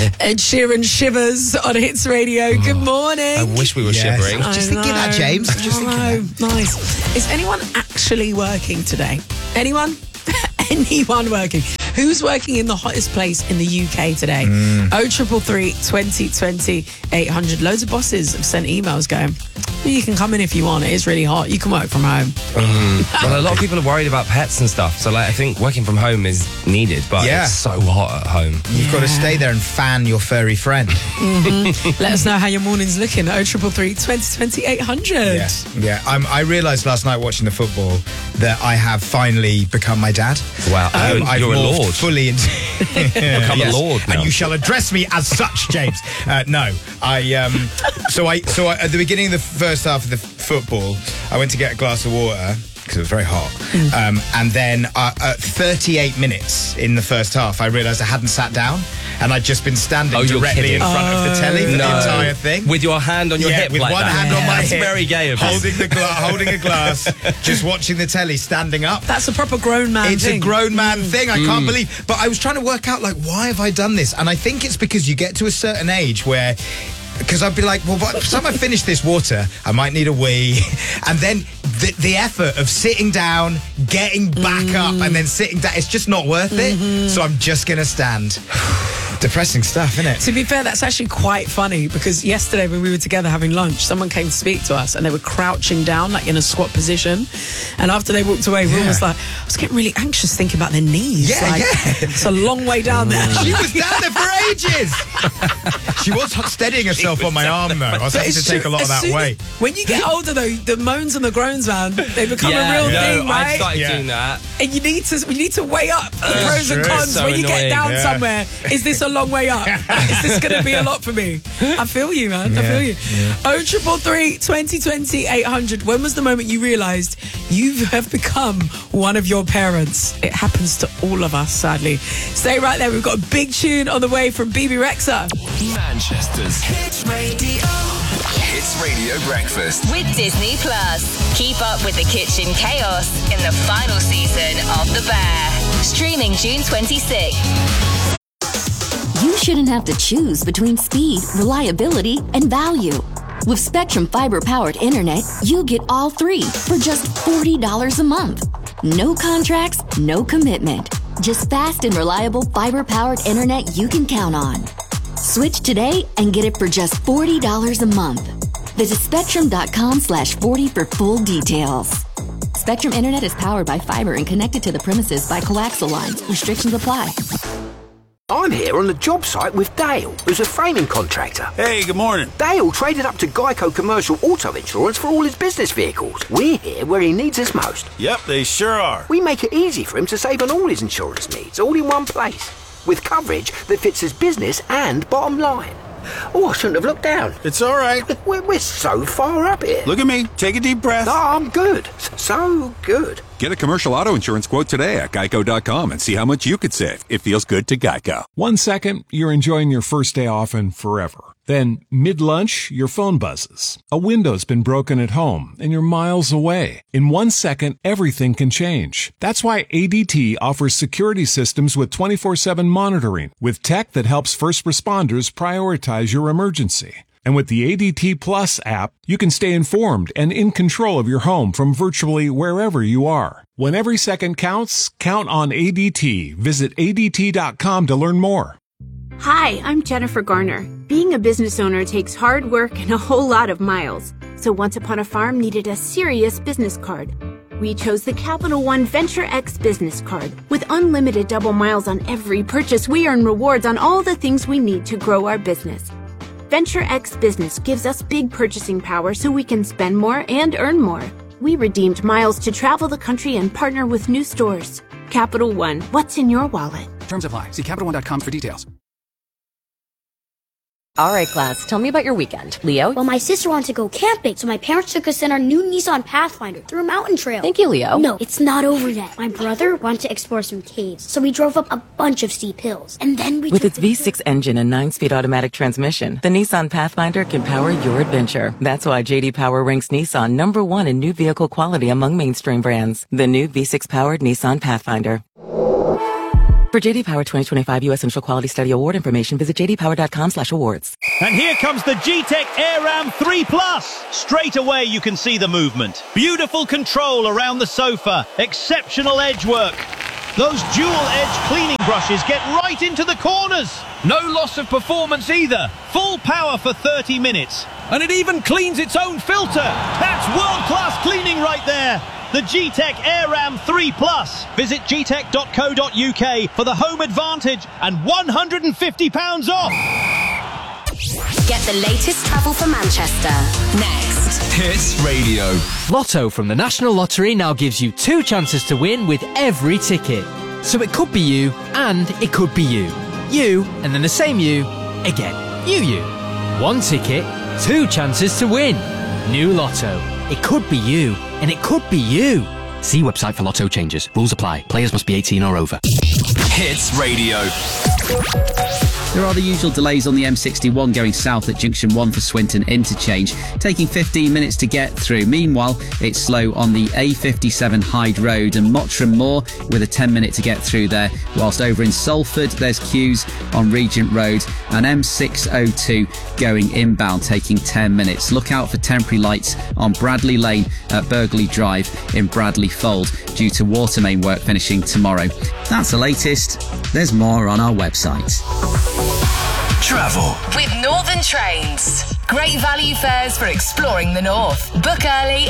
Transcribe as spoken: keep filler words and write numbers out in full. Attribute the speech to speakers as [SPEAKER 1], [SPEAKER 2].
[SPEAKER 1] Ed Sheeran shivers on Hits Radio. Good morning.
[SPEAKER 2] I wish we were
[SPEAKER 3] Yes.
[SPEAKER 2] shivering.
[SPEAKER 3] I was just
[SPEAKER 1] I
[SPEAKER 3] thinking that,
[SPEAKER 1] know.
[SPEAKER 3] James. I was just thinking
[SPEAKER 1] Oh,
[SPEAKER 3] that.
[SPEAKER 1] nice. Is anyone actually working today? Anyone? Anyone working? Who's working in the hottest place in the U K today? Oh triple three twenty twenty eight hundred. Loads of bosses have sent emails going, well, you can come in if you want. It is really hot. You can work from home.
[SPEAKER 2] Well, a lot of people are worried about pets and stuff. So, like, I think working from home is needed, but
[SPEAKER 3] Yeah.
[SPEAKER 2] it's so hot at home.
[SPEAKER 3] You've got to stay there and fan your furry friend.
[SPEAKER 1] Let us know how your morning's looking. Oh triple three twenty twenty eight hundred.
[SPEAKER 3] Yeah, yeah. I'm, I realised last night watching the football that I have finally become my dad.
[SPEAKER 2] Wow.
[SPEAKER 3] Um,
[SPEAKER 2] You're-
[SPEAKER 3] I've
[SPEAKER 2] you're a
[SPEAKER 3] morphed
[SPEAKER 2] lord.
[SPEAKER 3] fully into
[SPEAKER 2] Become a lord now.
[SPEAKER 3] and you shall address me as such, James. Uh, no, I. Um, so I. So I, at the beginning of the first half of the f- football, I went to get a glass of water because it was very hot, um, and then uh, at thirty-eight minutes in the first half, I realised I hadn't sat down, and I'd just been standing
[SPEAKER 2] Oh, you're
[SPEAKER 3] directly
[SPEAKER 2] kidding.
[SPEAKER 3] in front of the telly for
[SPEAKER 2] No.
[SPEAKER 3] the entire thing.
[SPEAKER 2] With your hand on your
[SPEAKER 3] yeah,
[SPEAKER 2] hip
[SPEAKER 3] with
[SPEAKER 2] like
[SPEAKER 3] one
[SPEAKER 2] that.
[SPEAKER 3] hand on my
[SPEAKER 2] That's
[SPEAKER 3] hip,
[SPEAKER 2] very gay of you.
[SPEAKER 3] holding the gla- holding a glass, just watching the telly, standing up.
[SPEAKER 1] That's a proper grown man
[SPEAKER 3] It's
[SPEAKER 1] thing.
[SPEAKER 3] a grown man thing. I can't believe. But I was trying to work out, like, why have I done this? And I think it's because you get to a certain age where. Because I'd be like, well, by the time I finish this water, I might need a wee. And then the, the effort of sitting down, getting back up, and then sitting down, it's just not worth it. So I'm just going to stand. Depressing stuff, isn't it?
[SPEAKER 1] To be fair, that's actually quite funny because yesterday when we were together having lunch, someone came to speak to us and they were crouching down, like in a squat position. And after they walked away, we were
[SPEAKER 3] Yeah.
[SPEAKER 1] almost like, I was getting really anxious thinking about their knees.
[SPEAKER 3] Yeah,
[SPEAKER 1] like,
[SPEAKER 3] yeah.
[SPEAKER 1] It's a long way down there.
[SPEAKER 3] She was down there for ages. She was steadying herself on my arm, though. I was having to
[SPEAKER 1] It's
[SPEAKER 3] take
[SPEAKER 1] true.
[SPEAKER 3] a lot of
[SPEAKER 1] As
[SPEAKER 3] that
[SPEAKER 1] soon-
[SPEAKER 3] weight.
[SPEAKER 1] When you get older, though, the moans and the groans, man, they become
[SPEAKER 2] yeah,
[SPEAKER 1] a real
[SPEAKER 2] no,
[SPEAKER 1] thing,
[SPEAKER 2] I've
[SPEAKER 1] right?
[SPEAKER 2] started
[SPEAKER 3] Yeah.
[SPEAKER 2] doing that.
[SPEAKER 1] And you need to you need to weigh up the pros and
[SPEAKER 3] true.
[SPEAKER 1] cons
[SPEAKER 2] So
[SPEAKER 1] when you get
[SPEAKER 2] annoying.
[SPEAKER 1] down
[SPEAKER 3] Yeah.
[SPEAKER 1] somewhere. Is this a long way up? Is this going to be a lot for me? I feel you, man. I
[SPEAKER 3] Yeah.
[SPEAKER 1] feel you. Oh triple three twenty twenty eight hundred. When was the moment you realised you have become one of your parents? It happens to all of us, sadly. Stay right there. We've got a big tune on the way from B B Rexha.
[SPEAKER 4] Manchester's Hits Radio. Hits Radio Breakfast.
[SPEAKER 5] With Disney Plus. Keep up with the kitchen chaos in the final season of The Bear. Streaming June twenty-sixth.
[SPEAKER 6] You shouldn't have to choose between speed, reliability, and value. With Spectrum Fiber-powered internet, you get all three for just forty dollars a month. No contracts, no commitment. Just fast and reliable fiber-powered internet you can count on. Switch today and get it for just forty dollars a month. Visit spectrum.com slash 40 for full details. Spectrum Internet is powered by fiber and connected to the premises by coaxial lines. Restrictions apply.
[SPEAKER 7] I'm here on the job site with Dale, who's a framing contractor.
[SPEAKER 8] Hey, good morning.
[SPEAKER 7] Dale traded up to Geico Commercial Auto Insurance for all his business vehicles. We're here where he needs us most.
[SPEAKER 8] Yep, they sure are.
[SPEAKER 7] We make it easy for him to save on all his insurance needs, all in one place, with coverage that fits his business and bottom line. Oh, I shouldn't have looked down.
[SPEAKER 8] It's all right.
[SPEAKER 7] We're, we're so far up here.
[SPEAKER 8] Look at me. Take a deep breath.
[SPEAKER 7] Oh, I'm good. So good.
[SPEAKER 9] Get a commercial auto insurance quote today at geico dot com and see how much you could save. It feels good to Geico.
[SPEAKER 10] One second, you're enjoying your first day off and forever. Then, mid-lunch, your phone buzzes. A window's been broken at home, and you're miles away. In one second, everything can change. That's why A D T offers security systems with twenty-four seven monitoring, with tech that helps first responders prioritize your emergency. And with the A D T Plus app, you can stay informed and in control of your home from virtually wherever you are. When every second counts, count on A D T. Visit A D T dot com to learn more.
[SPEAKER 11] Hi, I'm Jennifer Garner. Being a business owner takes hard work and a whole lot of miles. So Once Upon a Farm needed a serious business card. We chose the Capital One Venture X business card. With unlimited double miles on every purchase, we earn rewards on all the things we need to grow our business. Venture X Business gives us big purchasing power so we can spend more and earn more. We redeemed miles to travel the country and partner with new stores. Capital One, what's in your wallet?
[SPEAKER 12] Terms apply. See Capital One dot com for details.
[SPEAKER 13] All right, class, tell me about your weekend. Leo?
[SPEAKER 14] Well, my sister wanted to go camping, so my parents took us in our new Nissan Pathfinder through a mountain trail.
[SPEAKER 13] Thank you, Leo.
[SPEAKER 14] No, it's not over yet. My brother wanted to explore some caves, so we drove up a bunch of steep hills. And then we
[SPEAKER 13] With
[SPEAKER 14] took
[SPEAKER 13] its
[SPEAKER 14] the
[SPEAKER 13] V six engine and nine-speed automatic transmission, the Nissan Pathfinder can power your adventure. That's why J D Power ranks Nissan number one in new vehicle quality among mainstream brands. The new V six-powered Nissan Pathfinder. For J D Power twenty twenty-five U S Central Quality Study Award information, visit j d power dot com slash awards.
[SPEAKER 15] And here comes the G-Tech AirRam three plus. Straight away you can see the movement. Beautiful control around the sofa. Exceptional edge work. Those dual-edge cleaning brushes get right into the corners. No loss of performance either. Full power for thirty minutes. And it even cleans its own filter. That's world-class cleaning right there. The G-Tech AirRam three plus. Visit g tech dot co dot u k for the home advantage and one hundred fifty pounds off.
[SPEAKER 5] Get the latest travel for Manchester. Next.
[SPEAKER 4] Hits Radio.
[SPEAKER 16] Lotto from the National Lottery now gives you two chances to win with every ticket. So it could be you and it could be you. You and then the same you again. You, you. One ticket, two chances to win. New Lotto. It could be you and it could be you.
[SPEAKER 17] See website for Lotto changes. Rules apply. Players must be eighteen or over.
[SPEAKER 4] Hits Radio.
[SPEAKER 18] There are the usual delays on the M sixty-one going south at Junction one for Swinton Interchange, taking fifteen minutes to get through. Meanwhile, it's slow on the A fifty-seven Hyde Road and Mottram Moor with a ten minute to get through there, whilst over in Salford there's queues on Regent Road and M six oh two going inbound, taking ten minutes. Look out for temporary lights on Bradley Lane at Burgley Drive in Bradley Fold due to water main work finishing tomorrow. That's the latest. There's more on our website.
[SPEAKER 4] Travel
[SPEAKER 5] With Northern Trains. Great value fares for exploring the north. Book early